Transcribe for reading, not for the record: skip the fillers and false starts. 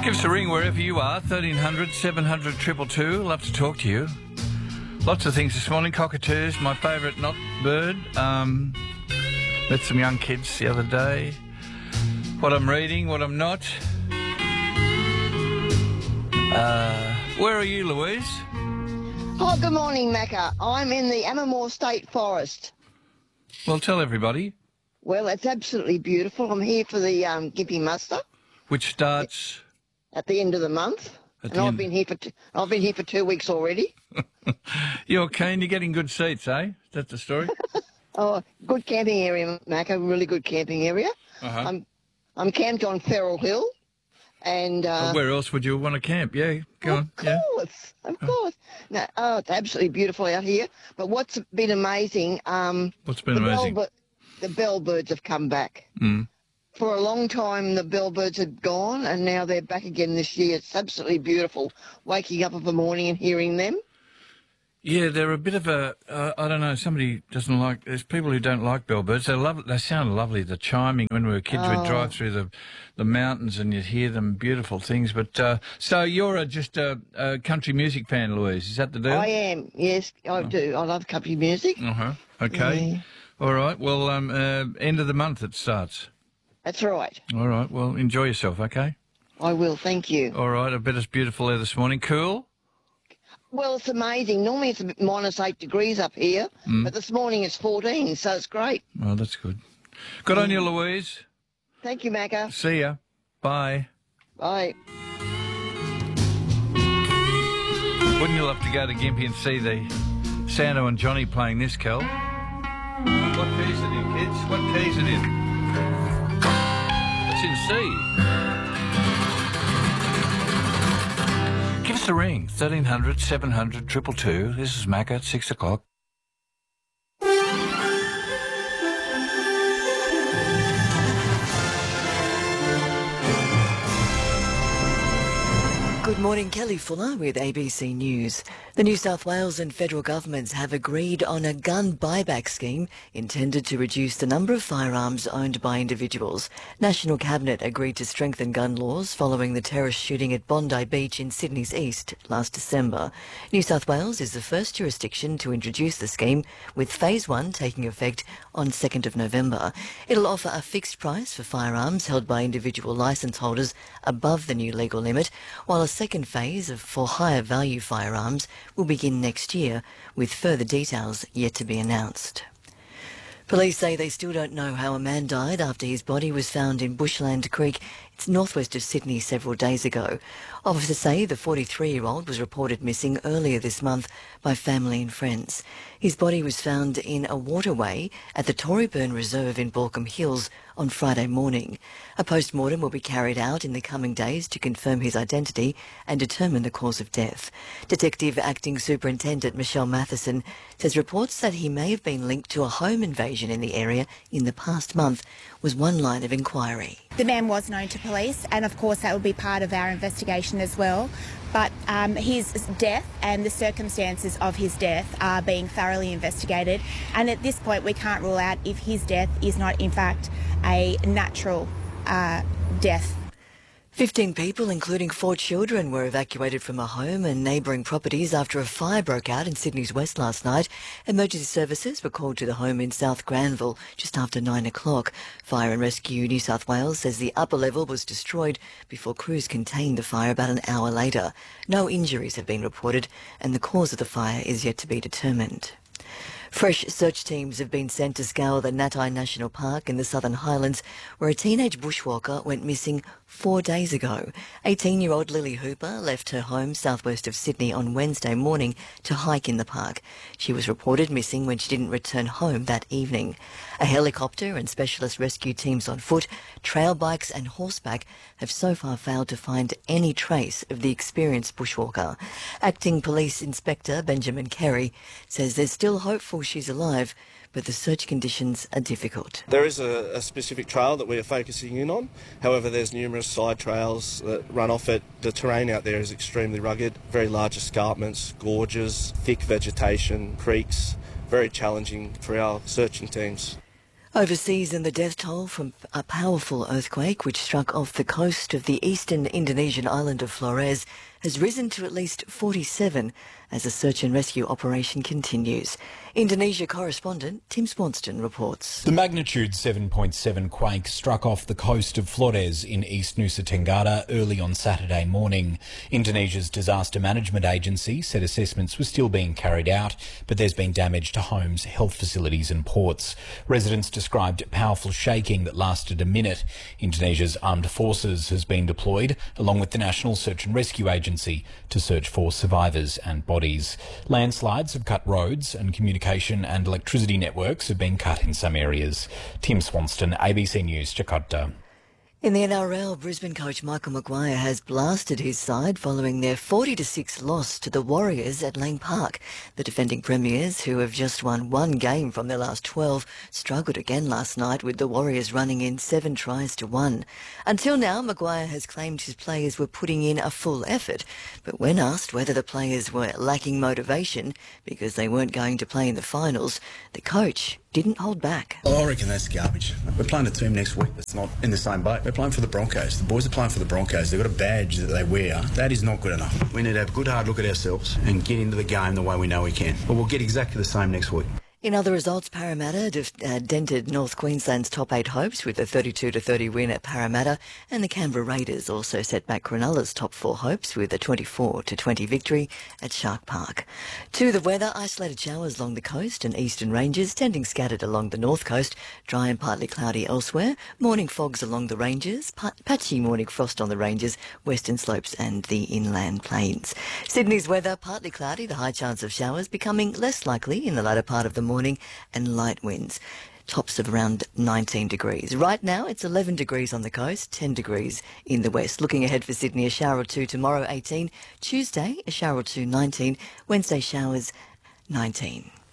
Give us a ring wherever you are, 1300 700 222. Love to talk to you. Lots of things this morning. Cockatoos, my favourite not bird. Met some young kids the other day. What I'm reading, what I'm not. Where are you, Louise? Oh, good morning, Macca. I'm in the Ammermoor State Forest. Well, tell everybody. Well, it's absolutely beautiful. I'm here for the Gympie Muster Which starts... at the end of the month. And I've been here for 2 weeks already. You're keen. You're getting good seats, eh? Is that the story? Oh, good camping area, Macca. Really good camping area. Uh-huh. I'm camped on Ferrell Hill. And where else would you want to camp? Yeah, go on. Of course. No, it's absolutely beautiful out here. But what's been amazing... What's been amazing? The bellbirds have come back. Mm. For a long time, the bellbirds had gone, and now they're back again this year. It's absolutely beautiful, waking up of the morning and hearing them. Yeah, they're a bit of a, I don't know, somebody doesn't like, there's people who don't like bellbirds. They sound lovely, the chiming. When we were kids, we'd drive through the mountains and you'd hear them, beautiful things. But, so you're just a country music fan, Louise, is that the deal? I am, yes, I do. I love country music. Uh-huh, okay. Yeah. All right, well, end of the month it starts. That's right. All right, well, enjoy yourself, okay? I will, thank you. All right, I bet it's beautiful there this morning. Cool? Well, it's amazing. Normally it's -8 degrees up here, but this morning it's 14, so it's great. Well, that's good. Good on you, Louise. Thank you, Macca. See ya. Bye. Bye. Wouldn't you love to go to Gympie and see the Sando and Johnny playing this, Kel? What key's it in, kids? What key's it in? It's in C. Give us a ring, 1300 700 222. This is Macca at 6 o'clock. Good morning, Kelly Fuller with ABC News. The New South Wales and federal governments have agreed on a gun buyback scheme intended to reduce the number of firearms owned by individuals. National Cabinet agreed to strengthen gun laws following the terrorist shooting at Bondi Beach in Sydney's east last December. New South Wales is the first jurisdiction to introduce the scheme, with Phase 1 taking effect on 2nd of November. It'll offer a fixed price for firearms held by individual licence holders above the new legal limit, while a second phase for higher value firearms will begin next year, with further details yet to be announced. Police say they still don't know how a man died after his body was found in Bushland Creek. It's northwest of Sydney several days ago. Officers say the 43-year-old was reported missing earlier this month by family and friends. His body was found in a waterway at the Toryburn Reserve in Balcombe Hills on Friday morning. A post-mortem will be carried out in the coming days to confirm his identity and determine the cause of death. Detective Acting Superintendent Michelle Matheson says reports that he may have been linked to a home invasion in the area in the past month was one line of inquiry. The man was known to police, and of course that will be part of our investigation as well. But his death and the circumstances of his death are being thoroughly investigated, and at this point we can't rule out if his death is not in fact a natural death. 15 people, including 4 children, were evacuated from a home and neighbouring properties after a fire broke out in Sydney's west last night. Emergency services were called to the home in South Granville just after 9 o'clock. Fire and Rescue New South Wales says the upper level was destroyed before crews contained the fire about an hour later. No injuries have been reported, and the cause of the fire is yet to be determined. Fresh search teams have been sent to scour the Natai National Park in the Southern Highlands, where a teenage bushwalker went missing 4 days ago. 18-year-old Lily Hooper left her home southwest of Sydney on Wednesday morning to hike in the park. She was reported missing when she didn't return home that evening. A helicopter and specialist rescue teams on foot, trail bikes and horseback have so far failed to find any trace of the experienced bushwalker. Acting Police Inspector Benjamin Kerry says there's still hopeful she's alive, but the search conditions are difficult. There is a specific trail that we are focusing in on. However, there's numerous side trails that run off it. The terrain out there is extremely rugged, very large escarpments, gorges, thick vegetation, creeks, very challenging for our searching teams. Overseas, and the death toll from a powerful earthquake which struck off the coast of the eastern Indonesian island of Flores has risen to at least 47 as a search and rescue operation continues. Indonesia correspondent Tim Swanston reports. The magnitude 7.7 quake struck off the coast of Flores in East Nusa Tenggara early on Saturday morning. Indonesia's disaster management agency said assessments were still being carried out, but there's been damage to homes, health facilities and ports. Residents described powerful shaking that lasted a minute. Indonesia's armed forces has been deployed, along with the National Search and Rescue Agency, to search for survivors and bodies. Landslides have cut roads and communication and electricity networks have been cut in some areas. Tim Swanston, ABC News, Jakarta. In the NRL, Brisbane coach Michael Maguire has blasted his side following their 40-6 loss to the Warriors at Lang Park. The defending premiers, who have just won one game from their last 12, struggled again last night with the Warriors running in 7 tries to 1. Until now, Maguire has claimed his players were putting in a full effort, but when asked whether the players were lacking motivation because they weren't going to play in the finals, the coach didn't hold back. I reckon that's garbage. We're playing a team next week that's not in the same boat. We're playing for the Broncos. The boys are playing for the Broncos. They've got a badge that they wear. That is not good enough. We need to have a good hard look at ourselves and get into the game the way we know we can. But we'll get exactly the same next week. In other results, Parramatta dented North Queensland's top 8 hopes with a 32-30 win at Parramatta, and the Canberra Raiders also set back Cronulla's top 4 hopes with a 24-20 victory at Shark Park. To the weather, isolated showers along the coast and eastern ranges, tending scattered along the north coast, dry and partly cloudy elsewhere, morning fogs along the ranges, patchy morning frost on the ranges, western slopes and the inland plains. Sydney's weather, partly cloudy, the high chance of showers becoming less likely in the latter part of the morning, and light winds. Tops of around 19 degrees. Right now it's 11 degrees on the coast, 10 degrees in the west. Looking ahead for Sydney, a shower or two tomorrow, 18. Tuesday, a shower or two, 19. Wednesday, showers, 19.